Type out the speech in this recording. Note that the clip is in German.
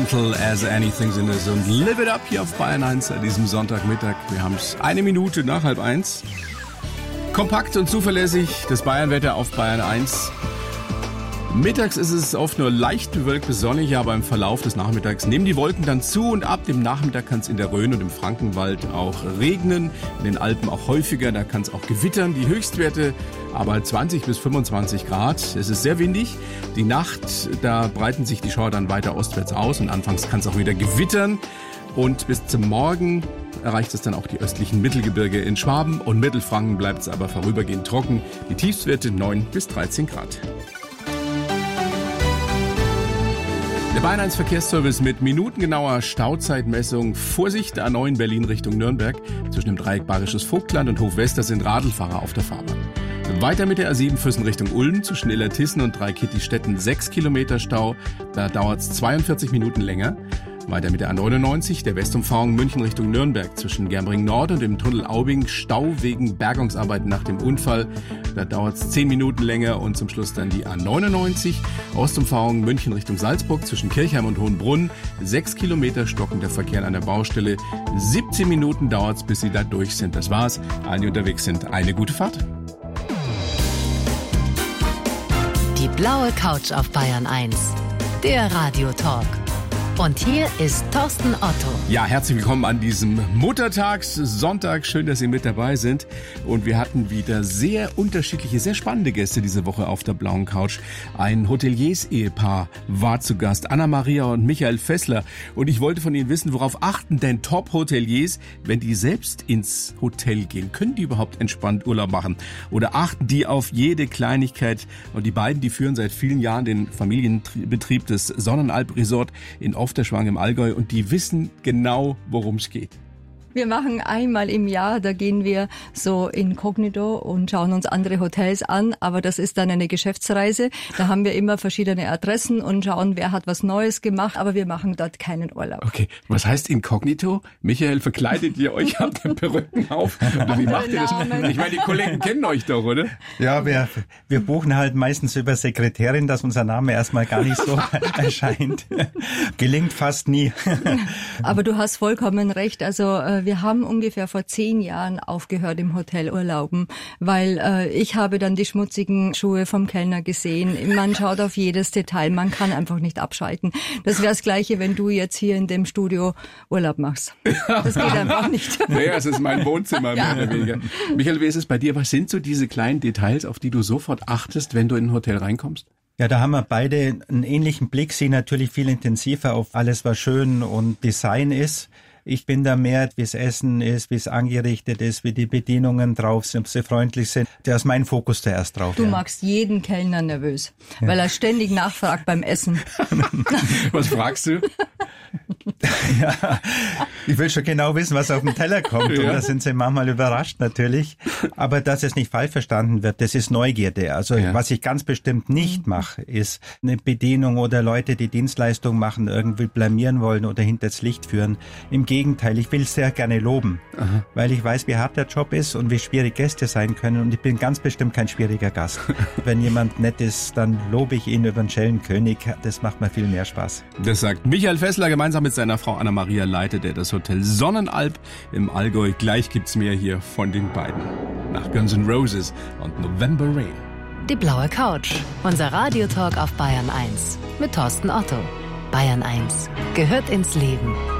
Gentle as Anything's in us und Live It Up hier auf Bayern 1 an diesem Sonntagmittag. Wir haben es 1 Minute nach 12:30. Kompakt und zuverlässig das Bayernwetter auf Bayern 1. Mittags ist es oft nur leicht bewölkt bis sonnig, aber im Verlauf des Nachmittags nehmen die Wolken dann zu und ab dem Nachmittag kann es in der Rhön und im Frankenwald auch regnen, in den Alpen auch häufiger, da kann es auch gewittern. Die Höchstwerte aber 20 bis 25 Grad. Es ist sehr windig. Die Nacht, da breiten sich die Schauer dann weiter ostwärts aus und anfangs kann es auch wieder gewittern. Und bis zum Morgen erreicht es dann auch die östlichen Mittelgebirge. In Schwaben und Mittelfranken bleibt es aber vorübergehend trocken. Die Tiefstwerte 9 bis 13 Grad. Der Bayern 1 Verkehrsservice mit minutengenauer Stauzeitmessung. Vorsicht, A9 Berlin Richtung Nürnberg. Zwischen dem Dreieck Bayerisches Vogtland und Hofwester sind Radlfahrer auf der Fahrbahn. Weiter mit der A7 Füssen Richtung Ulm. Zwischen Illertissen und Dreikitti-Stetten 6 Kilometer Stau. Da dauert es 42 Minuten länger. Weiter mit der A99, der Westumfahrung München Richtung Nürnberg. Zwischen Germering Nord und dem Tunnel Aubing Stau wegen Bergungsarbeiten nach dem Unfall. Da dauert es 10 Minuten länger und zum Schluss dann die A99, Ostumfahrung München Richtung Salzburg. Zwischen Kirchheim und Hohenbrunn 6 Kilometer stockender Verkehr an der Baustelle. 17 Minuten dauert es, bis Sie da durch sind. Das war's. Allen, die unterwegs sind, eine gute Fahrt. Die blaue Couch auf Bayern 1. Der Radiotalk. Und hier ist Thorsten Otto. Ja, herzlich willkommen an diesem Muttertagssonntag. Schön, dass Sie mit dabei sind. Und wir hatten wieder sehr unterschiedliche, sehr spannende Gäste diese Woche auf der blauen Couch. Ein Hoteliers-Ehepaar war zu Gast, Anna-Maria und Michael Fessler. Und ich wollte von Ihnen wissen, worauf achten denn Top-Hoteliers, wenn die selbst ins Hotel gehen? Können die überhaupt entspannt Urlaub machen? Oder achten die auf jede Kleinigkeit? Und die beiden, die führen seit vielen Jahren den Familienbetrieb des Sonnenalp Resort in Ofterschwang im Allgäu und die wissen genau, worum es geht. Wir machen einmal im Jahr, da gehen wir so inkognito und schauen uns andere Hotels an, aber das ist dann eine Geschäftsreise. Da haben wir immer verschiedene Adressen und schauen, wer hat was Neues gemacht, aber wir machen dort keinen Urlaub. Okay, was heißt inkognito? Michael, verkleidet ihr euch, habt ihr Perücken auf? Oder wie macht ihr das? Ich meine, die Kollegen kennen euch doch, oder? Ja, wir buchen halt meistens über Sekretärin, dass unser Name erstmal gar nicht so erscheint. Gelingt fast nie. Aber du hast vollkommen recht, also wir haben ungefähr vor 10 Jahren aufgehört im Hotelurlauben, weil ich habe dann die schmutzigen Schuhe vom Kellner gesehen. Man schaut auf jedes Detail, man kann einfach nicht abschalten. Das wäre das Gleiche, wenn du jetzt hier in dem Studio Urlaub machst. Das geht einfach nicht. Naja, es ist mein Wohnzimmer, mehr oder weniger. Michael, wie ist es bei dir? Was sind so diese kleinen Details, auf die du sofort achtest, wenn du in ein Hotel reinkommst? Ja, da haben wir beide einen ähnlichen Blick, sie natürlich viel intensiver auf alles, was schön und Design ist. Ich bin da mehr, wie es Essen ist, wie es angerichtet ist, wie die Bedienungen drauf sind, ob sie freundlich sind. Da ist mein Fokus zuerst drauf. Du magst jeden Kellner nervös, weil er ständig nachfragt beim Essen. Was fragst du? Ja, ich will schon genau wissen, was auf den Teller kommt. Und da sind sie manchmal überrascht natürlich. Aber dass es nicht falsch verstanden wird, das ist Neugierde. Also was ich ganz bestimmt nicht mache, ist eine Bedienung oder Leute, die Dienstleistung machen, irgendwie blamieren wollen oder hinters Licht führen. Im Gegenteil, ich will sehr gerne loben, weil ich weiß, wie hart der Job ist und wie schwierig Gäste sein können. Und ich bin ganz bestimmt kein schwieriger Gast. Wenn jemand nett ist, dann lobe ich ihn über den Schellenkönig. Das macht mir viel mehr Spaß. Das sagt Michael Fessler. Gemeinsam mit seiner Frau Anna-Maria leitet er das Hotel Sonnenalp im Allgäu. Gleich gibt's mehr hier von den beiden. Nach Guns N' Roses und November Rain. Die blaue Couch. Unser Radiotalk auf Bayern 1 mit Thorsten Otto. Bayern 1 gehört ins Leben.